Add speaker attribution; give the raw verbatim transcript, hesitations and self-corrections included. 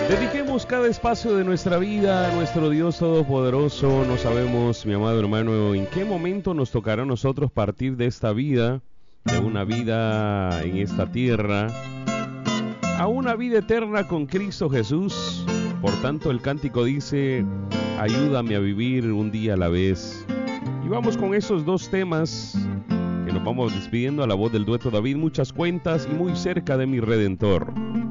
Speaker 1: Dediquemos cada espacio de nuestra vida a nuestro Dios Todopoderoso. No sabemos, mi amado hermano, en qué momento nos tocará a nosotros partir de esta vida, de una vida en esta tierra, a una vida eterna con Cristo Jesús. Por tanto, el cántico dice: ayúdame a vivir un día a la vez. Y vamos con esos dos temas que nos vamos despidiendo a la voz del dueto David, muchas cuentas y muy cerca de mi Redentor.